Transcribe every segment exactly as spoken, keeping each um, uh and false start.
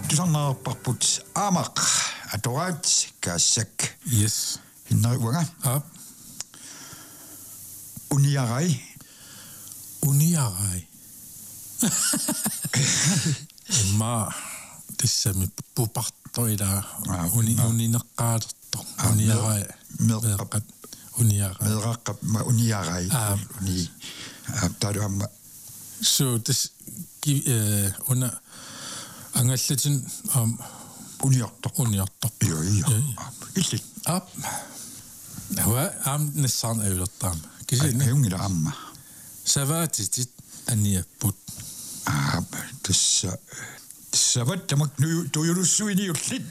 Tusarnerparput aamaq atoraat kaassak. Yes. Hinnaruanga. Up. Uniarai. Uniarai. Ma tässä me pupartoida uni uninaqaatertor uniarai meeqqap uniarai meeqqap ma uniarai uni taruamma so this una angallatin um uniartor uniartor jo jo illi ap nawa am nissan ayulattam kisin ayungila amma savatitit aniapput ah tässä Savattamak nu tuyurussuini ullit.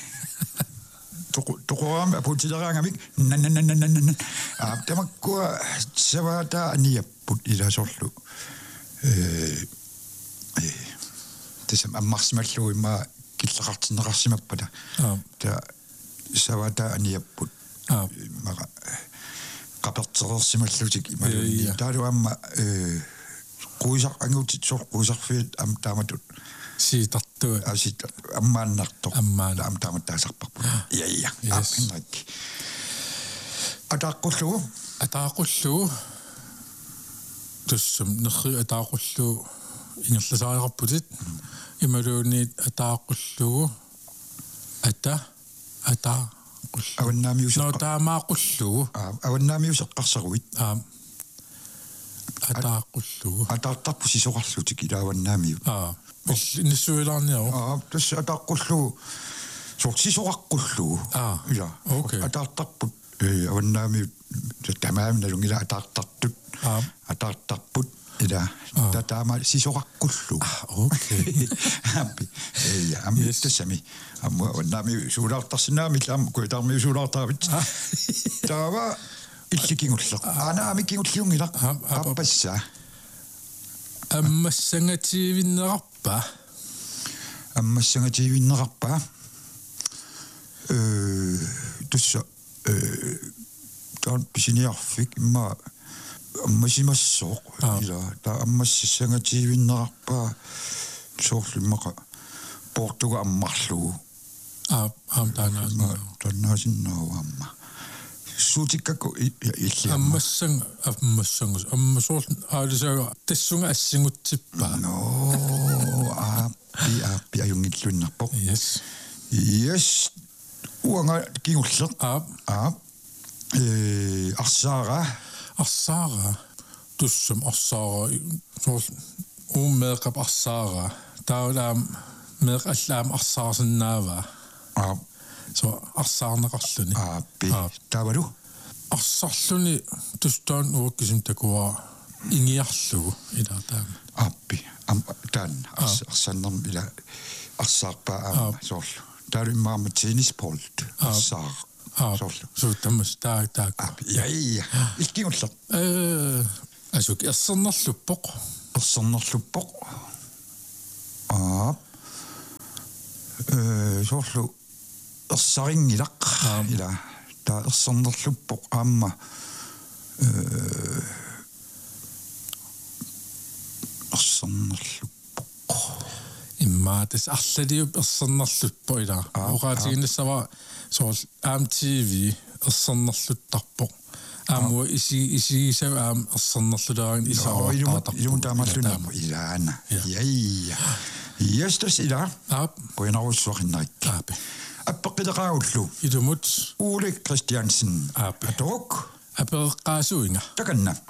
Tuku tukuam aputilarangamik nan nan nan nan nan. Ah tamakkua savata aniapput ila sorlu. Eh eh tässä ammarsmallu imma killaqartinneqarsimappada. Ta savata aniapput. Ah maqa qaperterersimallutik imaluni taaluamma eh quisaq angutit sor quisarfiit am taamatut. Si tattu asit ammaannartoq ammaan am taamattaasarparput ja ja apinnak ataqqullu ataaqullu tussum nerri ataaqullu ingerlasaariqarputit imaluuni ataaqullugu ata ataaqullu awannaamius no taamaaqullugu awannaamiuseqqarsaruit a ataaqullugu ataartarpu sisoqarlutik ilaawannaamiu a nissuilaarniaru а тасса атааққуллу сортисоқаққуллу а ила окей атаартарпут э аваннаами тамаамналунгила атаартартут а атаартарпут ила татаама сисоқаққуллу а окей аппи э амми тассами амма аваннаами суулаартарсинаами лаам куитаарми суулаартаавит таава илликингуллеқ анаами кингуллиунгила аппасса аммассангативиннерарпа аммассангативиннерарпа э тусса э таан писиниарфик имма аммасимассооқ ила та аммассангативиннерарпа соорлиммақа португа аммарлугу а ам таанаа танаасиннауамма суутиккаку илли аммассанг аммассангус аммасоор аалисага тассунга ассингутсиппа но а би а би аюнгиллуннарпо yes yes уанга кингуллеқ а а э арсаара арсаара туссам арсаара соор ууммеэқап арсаара таулаам меэқ аллаам арсаарсиннаава а so арсаарнеқарлуни а би тавару арсарлуни тустаан ууккисим такуа ингиарлугу илаатаам аппи ам тан арсаннерм ила арсаарпаа аама соорлу таримаама теннисполт арсаар соорлу суутаммас таа таа я я илкингуллеқ э асук ассернерлуппоқ ассернерлуппоқ а э соорлу ersaringilaq ila ta ersornerluppoq aamma э ersornerluppoq imma tas arlaliup ersornerluppo ila oqaatiginnissava sool aam tv ersornerluttarpoq aamu isi isigisav aam ersornerlulaarin isaava ilun taamallunappo ilaana yaiya yastas ila aap qoinarussuaqinnarik aapi аппеққилеқаагуллу идумут Ole Christiansen aapi аторук апереққаасуинга таканна